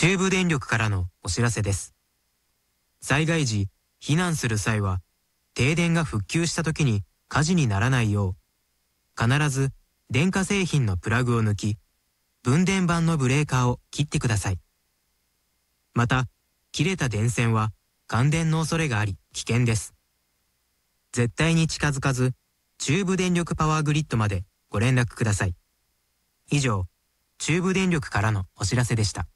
中部電力からのお知らせです。災害時、避難する際は、停電が復旧した時に火事にならないよう、必ず電化製品のプラグを抜き、分電盤のブレーカーを切ってください。また、切れた電線は感電の恐れがあり危険です。絶対に近づかず、中部電力パワーグリッドまでご連絡ください。以上、中部電力からのお知らせでした。